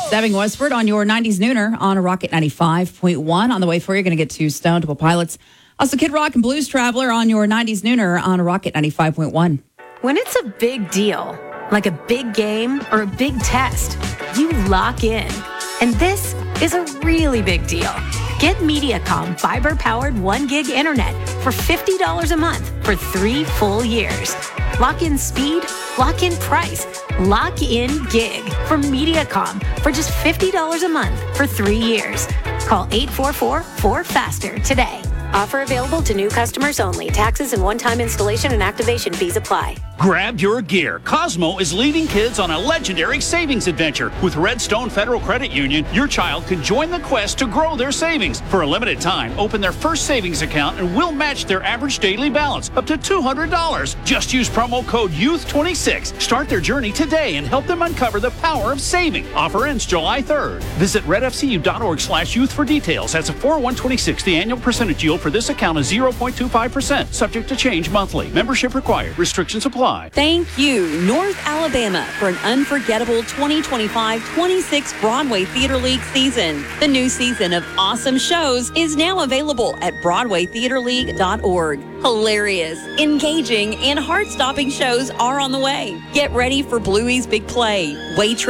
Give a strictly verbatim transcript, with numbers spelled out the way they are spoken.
Stepping westward on your nineties nooner on a Rocket ninety-five point one. On the way for you, you're going to get to Stone Temple Pilots. Also, Kid Rock and Blues Traveler on your nineties nooner on a Rocket ninety-five point one. When it's a big deal, like a big game or a big test, you lock in. And this is a really big deal. Get Mediacom fiber-powered one gig internet for fifty dollars a month for three full years. Lock in speed, lock in price, lock in gig from Mediacom for just fifty dollars a month for three years. Call eight four four, four faster today. Offer available to new customers only. Taxes and one-time installation and activation fees apply. Grab your gear. Cosmo is leading kids on a legendary savings adventure. With Redstone Federal Credit Union, your child can join the quest to grow their savings. For a limited time, open their first savings account and we'll match their average daily balance up to two hundred dollars. Just use promo code youth twenty-six. Start their journey today and help them uncover the power of saving. Offer ends July third. Visit redfcu.org slash youth for details. That's a four oh one twenty-six. The annual percentage yield for this account is zero point two five percent. Subject to change monthly. Membership required. Restrictions apply. Thank you, North Alabama, for an unforgettable twenty twenty-five twenty-six Broadway Theater League season. The new season of awesome shows is now available at broadway theater league dot org. Hilarious, engaging, and heart-stopping shows are on the way. Get ready for Bluey's big play, Waitress